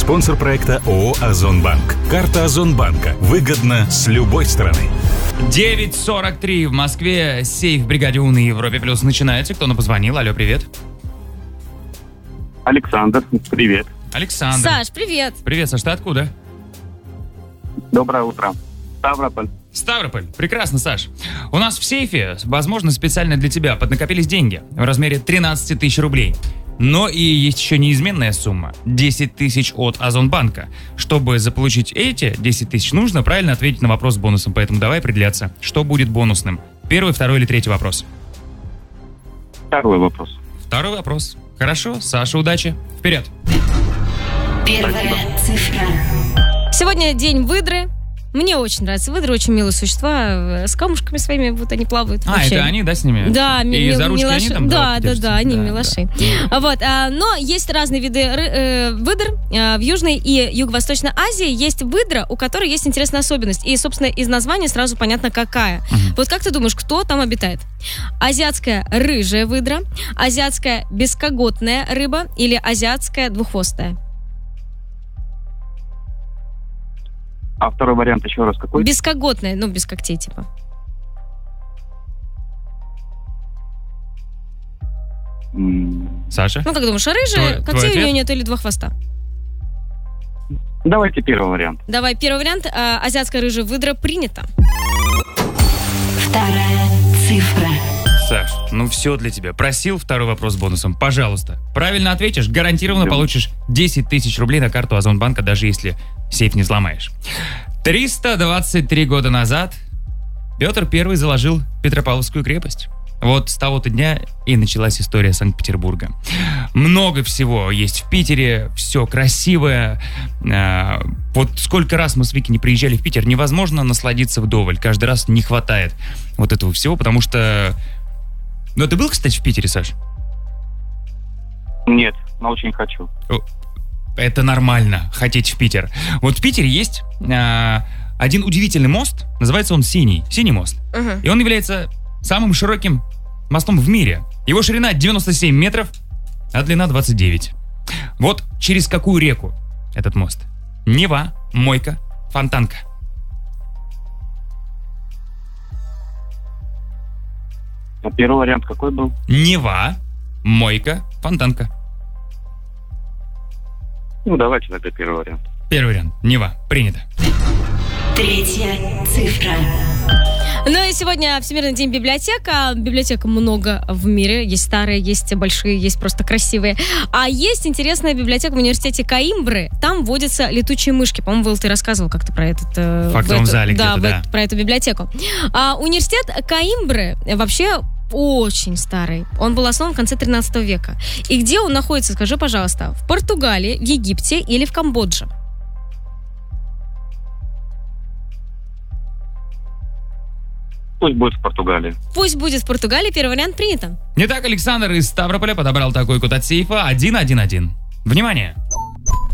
Спонсор проекта ООО «Озонбанк». Карта Озонбанка. Выгодно с любой стороны. 9:43 в Москве. Сейф в бригаде У на Европе Плюс начинается. Кто нам позвонил? Алло, привет. Александр, привет. Александр. Саш, привет. Привет, Саш, ты откуда? Доброе утро. Ставрополь. Ставрополь. Прекрасно, Саш. У нас в сейфе, возможно, специально для тебя поднакопились деньги в размере 13 тысяч рублей. Но и есть еще неизменная сумма – 10 тысяч от Озонбанка. Чтобы заполучить эти 10 тысяч, нужно правильно ответить на вопрос с бонусом. Поэтому давай определяться, что будет бонусным. Первый, второй или третий вопрос? Второй вопрос. Второй вопрос. Хорошо, Саша, удачи. Вперед. Первая цифра. Сегодня день выдры. Мне очень нравятся выдры, очень милые существа. С камушками своими вот они плавают. Это они, да, с ними? Да, и за ручки они там? Да, они милаши. Да. Вот, но есть разные виды выдр. В Южной и Юго-Восточной Азии есть выдра, у которой есть интересная особенность. И, собственно, из названия сразу понятно, какая. Вот как ты думаешь, кто там обитает? Азиатская рыжая выдра, азиатская бескоготная рыба или азиатская двуххвостая? А второй вариант еще раз какой? Бескоготная, без когтей типа. Саша? Как думаешь, рыжая, когтей у нее нет или два хвоста? Давайте первый вариант. Давай, первый вариант. Азиатская рыжая выдра принята. Вторая цифра. Саш, все для тебя. Просил второй вопрос с бонусом. Пожалуйста. Правильно ответишь, гарантированно получишь 10 тысяч рублей на карту Озонбанка, даже если сейф не взломаешь. 323 года назад Петр I заложил Петропавловскую крепость. Вот с того-то дня и началась история Санкт-Петербурга. Много всего есть в Питере, все красивое. Вот сколько раз мы с Вики не приезжали в Питер, невозможно насладиться вдоволь. Каждый раз не хватает вот этого всего, потому что... ты был, кстати, в Питере, Саш? Нет, но очень хочу. Это нормально, хотеть в Питер. Вот в Питере есть один удивительный мост, называется он Синий мост. И он является самым широким мостом в мире. Его ширина 97 метров, а длина 29. Вот через какую реку этот мост? Нева, Мойка, Фонтанка. А первый вариант какой был? Нева, Мойка, Фонтанка. Давайте тогда первый вариант. Первый вариант. Нева. Принято. Третья цифра. И сегодня Всемирный день библиотека. Библиотек много в мире. Есть старые, есть большие, есть просто красивые. А есть интересная библиотека в университете Коимбры. Там водятся летучие мышки. По-моему, Will, ты рассказывал как-то про этот... В фактовом зале где-то, да. Про эту библиотеку. Университет Коимбры вообще очень старый. Он был основан в конце 13 века. И где он находится, скажи, пожалуйста? В Португалии, в Египте или в Камбодже? Пусть будет в Португалии. Пусть будет в Португалии. Первый вариант принято. Итак, Александр из Ставрополя подобрал такой код от сейфа 111. Внимание!